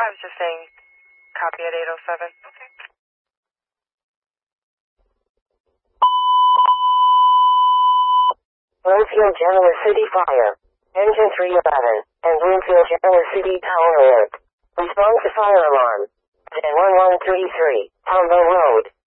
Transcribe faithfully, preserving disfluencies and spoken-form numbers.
I was just saying, copy at eight oh seven. Okay. Bloomfield Genoa City Fire. Engine three eleven. And Bloomfield Genoa City Power Alert. Response to fire alarm. ten one one three three. Tombo Road.